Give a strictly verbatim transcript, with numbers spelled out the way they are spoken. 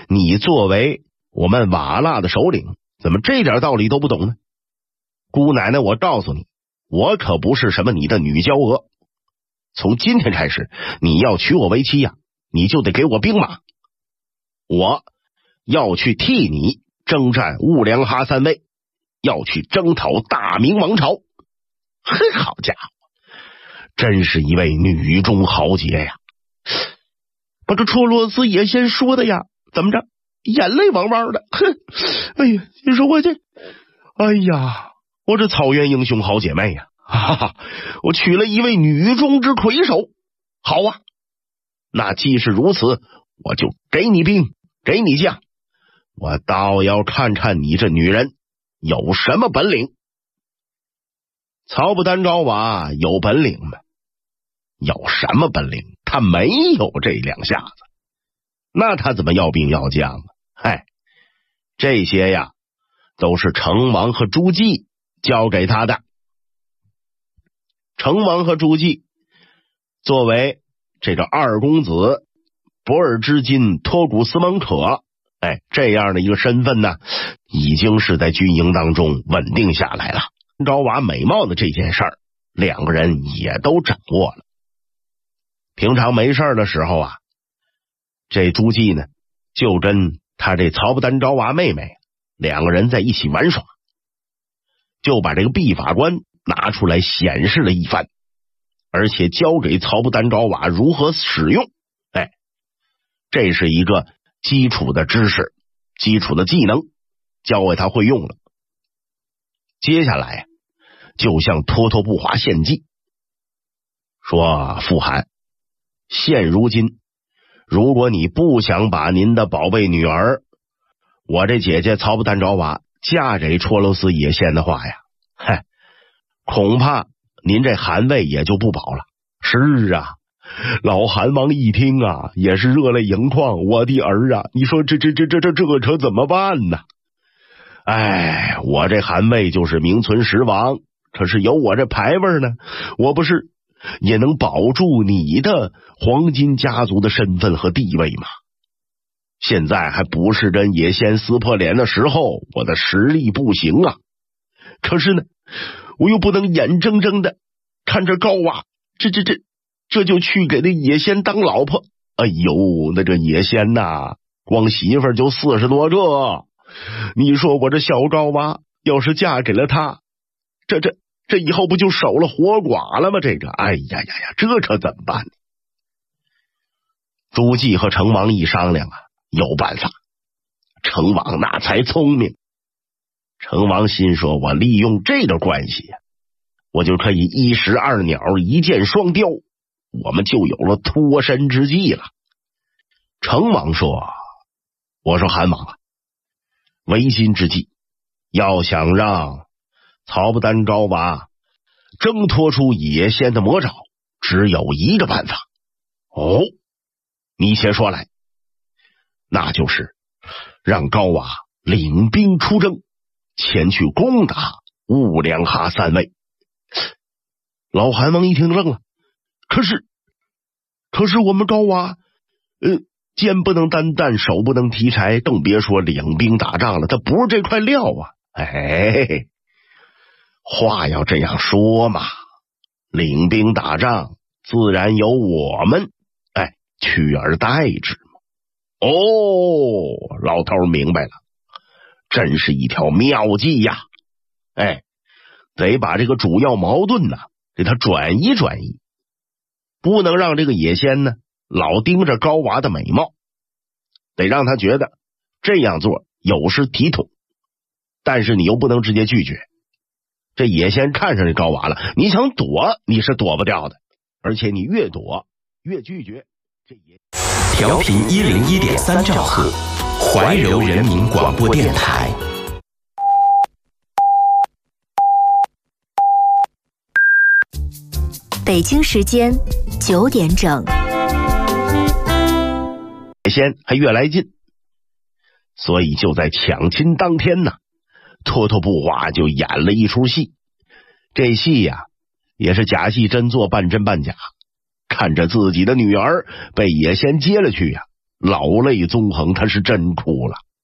你作为我们瓦剌的首领，怎么这点道理都不懂呢？姑奶奶，我告诉你，我可不是什么你的女娇娥。从今天开始，你要娶我为妻呀、啊，你就得给我兵马。我要去替你征战兀良哈三卫，要去征讨大明王朝。嘿，好家伙，真是一位女中豪杰呀！把这绰罗斯野仙说的呀，怎么着，眼泪汪汪的。哼，哎呀，你说我这，哎呀，我这草原英雄好姐妹呀，哈哈，我娶了一位女中之魁首。好啊，那既是如此，我就给你兵，给你将，我倒要看看你这女人有什么本领。曹不丹昭娃有本领吗？有什么本领？他没有这两下子，那他怎么要兵要将啊？嗨，这些呀都是成王和朱季交给他的。成王和朱季作为这个二公子博尔之金托古斯蒙可，哎，这样的一个身份呢，已经是在军营当中稳定下来了。昭娃美貌的这件事儿，两个人也都掌握了。平常没事的时候啊，这朱季呢就跟他这曹不丹昭娃妹妹两个人在一起玩耍，就把这个秘法官拿出来显示了一番，而且教给曹不丹昭娃如何使用。哎，这是一个基础的知识，基础的技能，教给他会用了。接下来就向脱脱不华献计，说富汗，现如今如果你不想把您的宝贝女儿我这姐姐曹不丹昭娃嫁给绰罗斯野仙的话呀，嗨，恐怕您这汗位也就不保了。是啊，老韩王一听啊，也是热泪盈眶。我的儿啊，你说这这这这这这可怎么办呢？哎，我这汗位就是名存实亡，可是有我这牌位呢，我不是也能保住你的黄金家族的身份和地位吗？现在还不是跟野仙撕破脸的时候，我的实力不行啊。可是呢，我又不能眼睁睁的看着高娃这这这这就去给那野仙当老婆。哎呦，那这野仙呐，光媳妇就四十多个，你说我这小高娃要是嫁给了他，这这这以后不就守了活寡了吗？这个，哎呀呀呀，这可怎么办呢？朱季和成王一商量啊，有办法。成王那才聪明，成王心说，我利用这个关系呀、啊，我就可以一石二鸟，一箭双雕，我们就有了脱身之计了。成王说，我说韩王啊，为今之计，要想让曹不丹昭娃挣脱出野仙的魔爪，只有一个办法。哦，你先说来。那就是让高娃领兵出征，前去攻打兀良哈三卫。老韩王一听愣了，可是可是我们高娃呃，肩不能担担，手不能提柴，更别说领兵打仗了，他不是这块料啊。哎，话要这样说嘛，领兵打仗自然由我们哎取而代之嘛。哦，老头明白了，真是一条妙计呀！哎，得把这个主要矛盾呢给他转移转移，不能让这个野仙呢老盯着高娃的美貌，得让他觉得这样做有失体统，但是你又不能直接拒绝。这野仙看上这高娃了，你想躲你是躲不掉的，而且你越躲越拒绝。这也调频一零一点三兆赫，怀柔人民广播电台。 北京时间九点整。 野仙还越来劲，所以就在抢亲当天呢，脱脱不华就演了一出戏。这戏呀、啊，也是假戏真做，半真半假。看着自己的女儿被野仙接了去呀、啊， 老泪纵横，他是真哭了。